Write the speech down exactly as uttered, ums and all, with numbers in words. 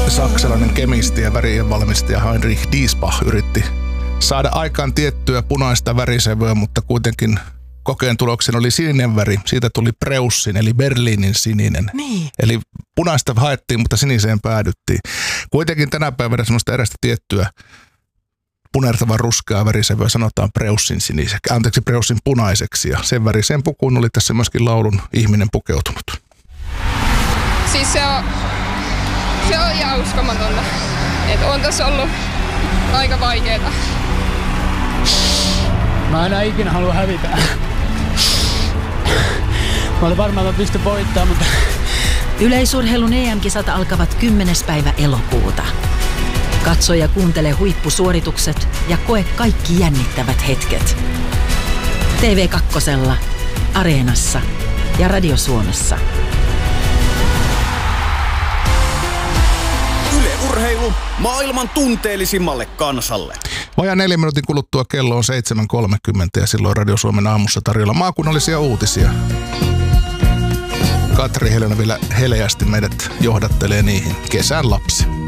saksalainen kemisti ja värien valmistaja Heinrich Diesbach yritti saada aikaan tiettyä punaista värisävyä, mutta kuitenkin kokeen tuloksena oli sininen väri. Siitä tuli Preussin eli Berliinin sininen. Niin. Eli punaista haettiin, mutta siniseen päädyttiin. Kuitenkin tänä päivänä semmoista erästä tiettyä punertavan ruskeaa värisävyä sanotaan Preussin siniseksi, anteeksi Preussin punaiseksi, ja sen väriseen pukuun oli tässä myöskin laulun ihminen pukeutunut. Siis se on, se on ihan uskomatonta, että on tässä ollut aika vaikeeta. Mä enää ikinä halua hävitä. Mä olin varmaan, että mä pystyn voittamaan, mutta... Yleisurheilun E M-kisat alkavat kymmenes päivä elokuuta. Katso ja kuuntele huippusuoritukset ja koe kaikki jännittävät hetket. T V kaksi, Areenassa ja Radio Suomessa. Yle Urheilu maailman tunteellisimmalle kansalle. Vajaa neljän minuutin kuluttua kello on seitsemän kolmekymmentä ja silloin Radio Suomen aamussa tarjolla maakunnallisia uutisia. Katri Helena vielä heleästi meidät johdattelee niihin. Kesän lapsi.